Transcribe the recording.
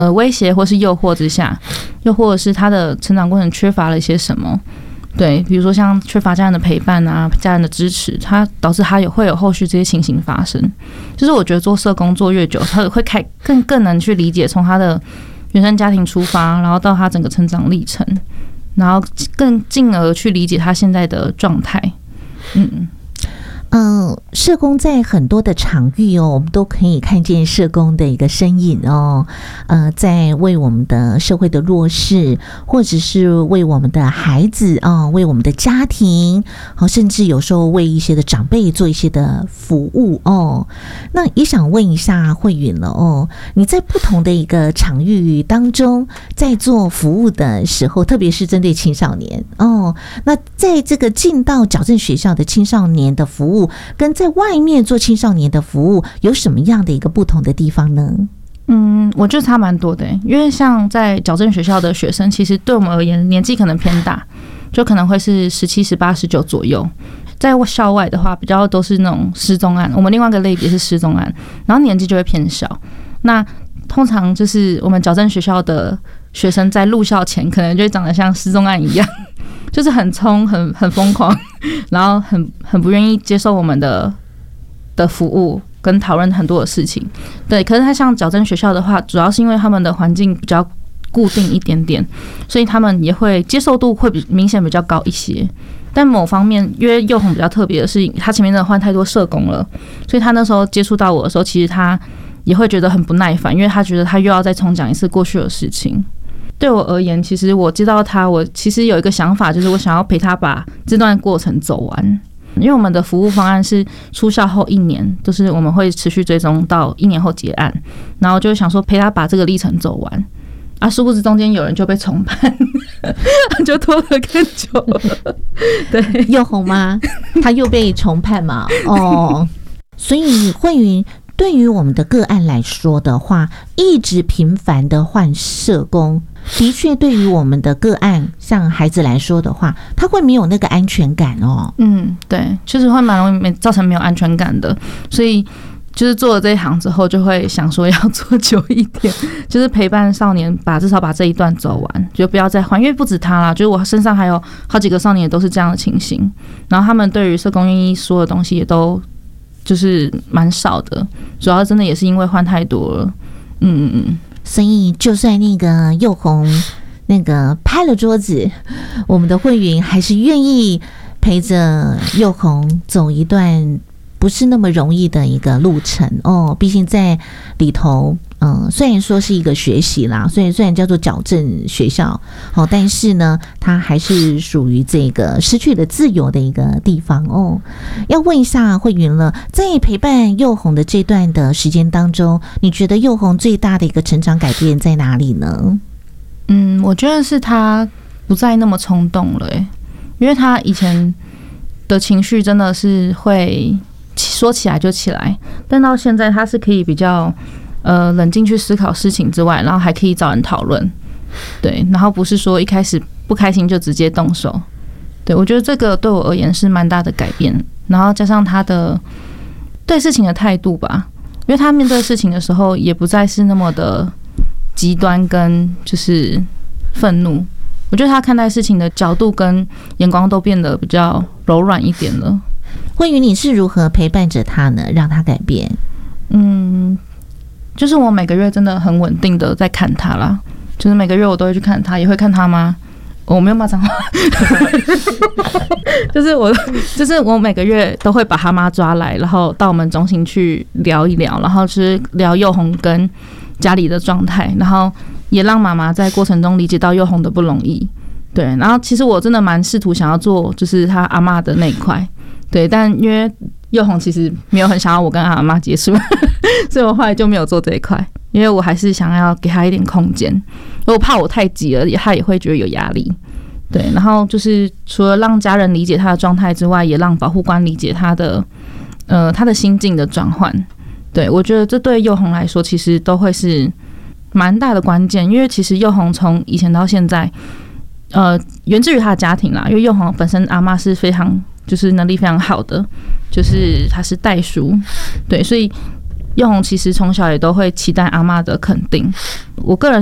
威胁或是诱惑之下，又或者是他的成长过程缺乏了一些什么。对，比如说像缺乏家人的陪伴啊，家人的支持，它导致他会有后续这些情形发生。就是我觉得做社工做越久，他会更能去理解从他的原生家庭出发，然后到他整个成长历程，然后更进而去理解他现在的状态。 社工在很多的场域我们都可以看见社工的一个身影在为我们的社会的弱势，或者是为我们的孩子为我们的家庭，甚至有时候为一些的长辈做一些的服务那也想问一下慧允了你在不同的一个场域当中，在做服务的时候，特别是针对青少年那在这个进到矫正学校的青少年的服务，跟在外面做青少年的服务有什么样的一个不同的地方呢？ 我觉得差蛮多的因为像在矫正学校的学生，其实对我们而言年纪可能偏大，就可能会是17、18、19左右。在校外的话，比较都是那种失踪案，我们另外一个类别是失踪案，然后年纪就会偏小。那通常就是我们矫正学校的学生在入校前，可能就会长得像失踪案一样，就是很冲、很疯狂，然后很不愿意接受我们的服务跟讨论很多的事情。对，可是他像矫正学校的话，主要是因为他们的环境比较固定一点点，所以他们也会接受度会明显比较高一些。但某方面，因为幼红比较特别的是，他前面真的换太多社工了，所以他那时候接触到我的时候，其实他也会觉得很不耐烦，因为他觉得他又要再重讲一次过去的事情。对我而言，其实我知道他，我其实有一个想法，就是我想要陪他把这段过程走完。因为我们的服务方案是出校后1年，就是我们会持续追踪到1年后结案，然后就想说陪他把这个历程走完啊，殊不知中间有人就被重判，就拖得更久了。对， 又红吗？他又被重判嘛？所以慧允，对于我们的个案来说的话，一直频繁的换社工，的确对于我们的个案，像孩子来说的话，他会没有那个安全感对，确实会蛮容易造成没有安全感的，所以就是做了这一行之后，就会想说要做久一点，就是陪伴少年至少把这一段走完，就不要再换，因为不止他啦，就是我身上还有好几个少年也都是这样的情形，然后他们对于社工愿意说的东西也都就是蛮少的，主要真的也是因为换太多了。 所以就算那个又红那个拍了桌子，我们的慧允还是愿意陪着又红走一段不是那么容易的一个路程毕竟在里头虽然说是一个学习啦，虽然叫做矫正学校但是呢它还是属于这个失去了自由的一个地方要问一下慧允了，在陪伴又红的这段的时间当中，你觉得又红最大的一个成长改变在哪里呢？ 我觉得是他不再那么冲动了因为他以前的情绪真的是会说起来就起来，但到现在他是可以比较冷静去思考事情之外，然后还可以找人讨论，对，然后不是说一开始不开心就直接动手，对，我觉得这个对我而言是蛮大的改变，然后加上他的对事情的态度吧，因为他面对事情的时候也不再是那么的极端跟就是愤怒，我觉得他看待事情的角度跟眼光都变得比较柔软一点了。 慧允，你是如何陪伴着他呢，让他改变？ 就是我每个月真的很稳定的在看他啦，就是每个月我都会去看他，也会看他吗？我没有骂脏话，就是我每个月都会把他妈抓来，然后到我们中心去聊一聊，然后就是聊又红跟家里的状态，然后也让妈妈在过程中理解到又红的不容易。对，然后其实我真的蛮试图想要做就是他阿嬷的那一块，对，但因为又红其实没有很想要我跟他阿嬷结束，所以我后来就没有做这一块，因为我还是想要给他一点空间，我怕我太急了，他也会觉得有压力。对，然后就是除了让家人理解他的状态之外，也让保护官理解他的心境的转换。对，我觉得这对又红来说其实都会是蛮大的关键，因为其实又红从以前到现在源自于他的家庭啦，因为又红本身阿嬷是非常就是能力非常好的，就是他是代书，对，所以佑宏其实从小也都会期待阿嬷的肯定。我个人